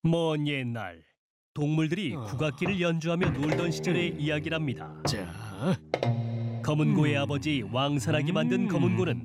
먼 옛날 동물들이 국악기를 연주하며 놀던 시절의 이야기랍니다. 자, 검은고의 아버지 왕산악이 만든 검은고는